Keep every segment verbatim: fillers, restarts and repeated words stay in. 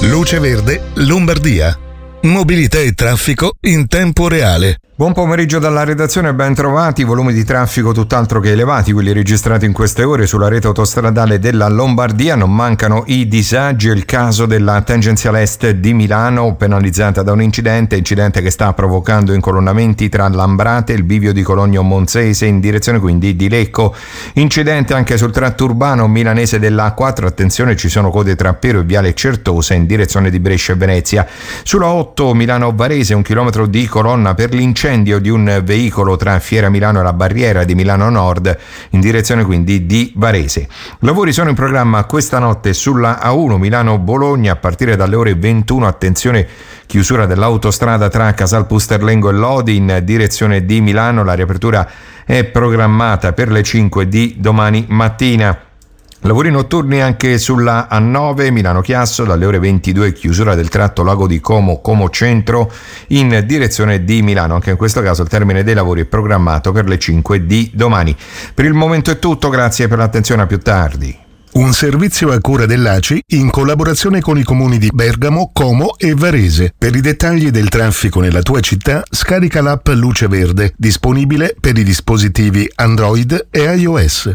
Luce Verde Lombardia. Mobilità e traffico in tempo reale. Buon pomeriggio dalla redazione, ben trovati. Volumi di traffico tutt'altro che elevati, quelli registrati in queste ore sulla rete autostradale della Lombardia. Non mancano i disagi. È il caso della tangenziale est di Milano, penalizzata da un incidente, incidente che sta provocando incolonnamenti tra Lambrate e il bivio di Cologno Monzese in direzione quindi di Lecco. Incidente anche sul tratto urbano milanese dell'A quattro, attenzione, ci sono code tra Pero e Viale Certosa in direzione di Brescia e Venezia. Sulla otto Milano-Varese, un chilometro di colonna per l'incendio di un veicolo tra Fiera Milano e la barriera di Milano Nord in direzione quindi di Varese. Lavori sono in programma questa notte sulla A uno Milano-Bologna a partire dalle ore ventuno. Attenzione, chiusura dell'autostrada tra Casal Pusterlengo e Lodi in direzione di Milano. La riapertura è programmata per le cinque di domani mattina. Lavori notturni anche sulla A nove Milano-Chiasso dalle ore ventidue, chiusura del tratto Lago di Como, Como Centro in direzione di Milano. Anche in questo caso il termine dei lavori è programmato per le cinque di domani. Per il momento è tutto, grazie per l'attenzione, a più tardi. Un servizio a cura dell'A C I in collaborazione con i comuni di Bergamo, Como e Varese. Per i dettagli del traffico nella tua città, scarica l'app Luce Verde, disponibile per i dispositivi Android e iOS.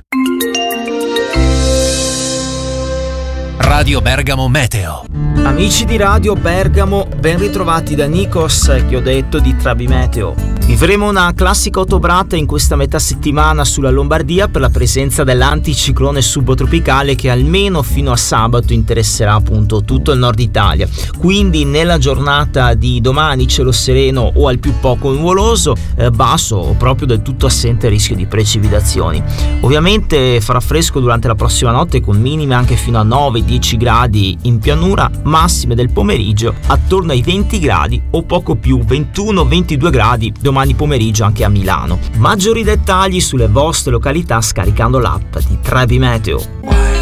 Radio Bergamo Meteo. Amici di Radio Bergamo, ben ritrovati da Nikos, che ho detto di Trabi Meteo. Vivremo una classica ottobrata in questa metà settimana sulla Lombardia per la presenza dell'anticiclone subtropicale che almeno fino a sabato interesserà appunto tutto il nord Italia. Quindi nella giornata di domani cielo sereno o al più poco nuvoloso, eh, basso o proprio del tutto assente il rischio di precipitazioni. Ovviamente farà fresco durante la prossima notte con minime anche fino a nove dieci gradi in pianura, massime del pomeriggio attorno ai venti gradi o poco più, ventuno ventidue gradi domani pomeriggio anche a Milano. Maggiori dettagli sulle vostre località scaricando l'app di Trabi Meteo.